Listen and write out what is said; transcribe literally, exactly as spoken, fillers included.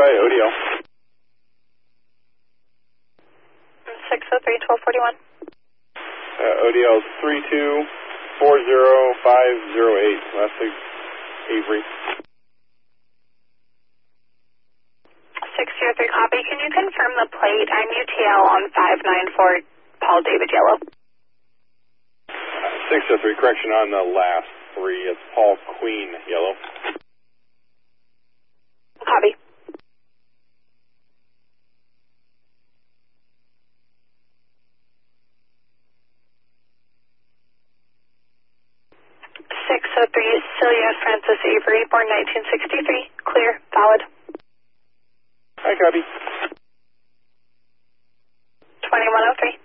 verify O D L. six oh three, twelve forty-one. Uh, O D L is three two four zero five zero eight. Last name Avery. six oh three, copy. Can you confirm the plate? I'm U T L on five nine four, Paul David Yellow. Uh, six oh three, correction on the last three. It's Paul Queen Yellow. Copy. six oh three, Celia Francis Avery, born nineteen sixty-three. Clear, valid. Hi, copy. twenty-one oh three.